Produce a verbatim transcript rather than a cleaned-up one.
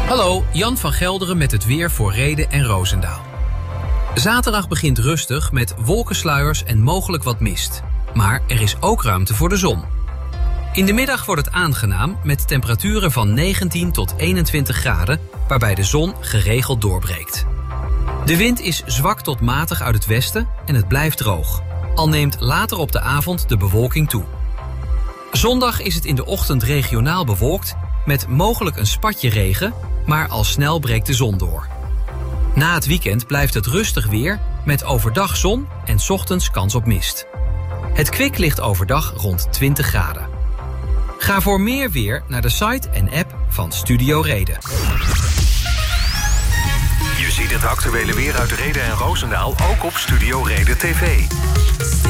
Hallo, Jan van Gelderen met het weer voor Rheden en Roosendaal. Zaterdag begint rustig met wolkensluiers en mogelijk wat mist. Maar er is ook ruimte voor de zon. In de middag wordt het aangenaam met temperaturen van negentien tot eenentwintig graden... waarbij de zon geregeld doorbreekt. De wind is zwak tot matig uit het westen en het blijft droog. Al neemt later op de avond de bewolking toe. Zondag is het in de ochtend regionaal bewolkt... met mogelijk een spatje regen, maar al snel breekt de zon door. Na het weekend blijft het rustig weer met overdag zon en 's ochtends kans op mist. Het kwik ligt overdag rond twintig graden. Ga voor meer weer naar de site en app van Studio Reden. Je ziet het actuele weer uit Rheden en Roosendaal ook op Studio Reden T V.